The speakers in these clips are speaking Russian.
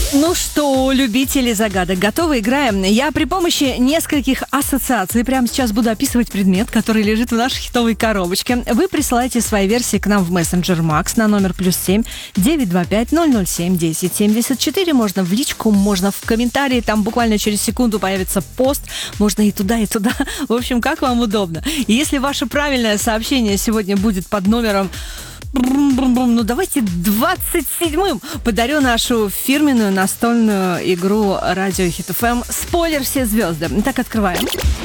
Ну что, любители загадок, готовы? Играем. Я при помощи нескольких ассоциаций прямо сейчас буду описывать предмет, который лежит в нашей хитовой коробочке. Вы присылаете свои версии к нам в мессенджер Макс на номер +7 925 007 1074. Можно в личку, можно в комментарии. Там буквально через секунду появится пост. Можно и туда, и туда. В общем, как вам удобно. И если ваше правильное сообщение сегодня будет под номером... Ну, давайте 27-м подарю нашу фирменную настольную игру Радио Хит ФМ «Спойлер. Все звезды». Так, открываем.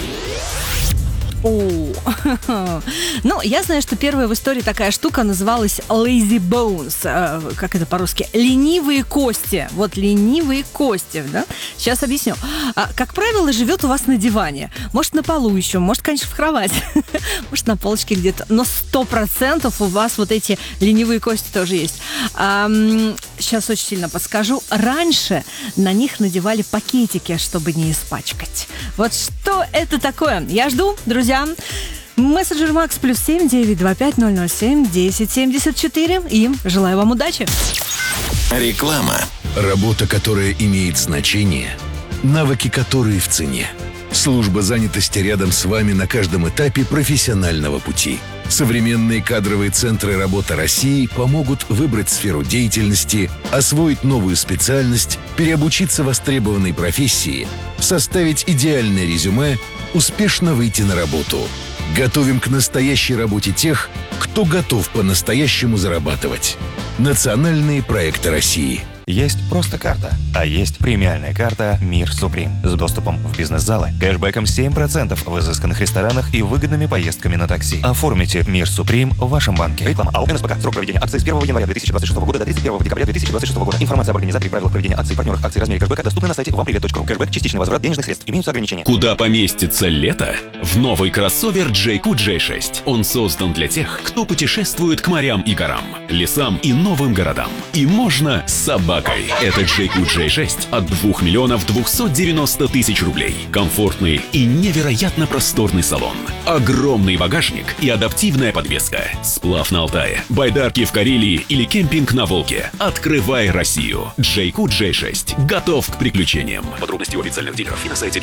Ну, я знаю, что первая в истории такая штука называлась Lazy Bones. Как это по-русски? Ленивые кости. Вот ленивые кости, да? Сейчас объясню. Как правило, живет у вас на диване. Может, на полу еще, может, конечно, в кровати. Может, на полочке где-то. Но 100% у вас вот эти ленивые кости тоже есть. Сейчас очень сильно подскажу. Раньше на них надевали пакетики, чтобы не испачкать. Вот что это такое? Я жду, друзья. Мессенджер Макс +7 925 007 1074. И желаю вам удачи. Реклама. Работа, которая имеет значение. Навыки, которые в цене. Служба занятости рядом с вами на каждом этапе профессионального пути. Современные кадровые центры работы России помогут выбрать сферу деятельности, освоить новую специальность, переобучиться востребованной профессии, составить идеальное резюме, успешно выйти на работу. Готовим к настоящей работе тех, кто готов по-настоящему зарабатывать. Национальные проекты России. Есть просто карта, а есть премиальная карта «Мир Суприм» с доступом в бизнес-залы, кэшбэком 7% в изысканных ресторанах и выгодными поездками на такси. Оформите «Мир Суприм» в вашем банке. Реклама АО НСПК. Срок проведения акции с 1 января 2026 года до 31 декабря 2026 года. Информация об организаторе и правилах проведения акций, партнерах акций, размере кэшбэка доступна на сайте вампривет.ру. Кэшбэк, частичный возврат денежных средств. Имеются ограничения. Куда поместится лето? В новый кроссовер JQ J6. Он создан для тех, кто путешествует к морям и горам, лесам и новым городам. И можно с собакой. Это JQ J6 от 2 миллионов 290 тысяч рублей. Комфортный и невероятно просторный салон. Огромный багажник и адаптивная подвеска. Сплав на Алтае, байдарки в Карелии или кемпинг на Волге. Открывай Россию. JQ J6 готов к приключениям. Подробности у официальных дилеров и на сайте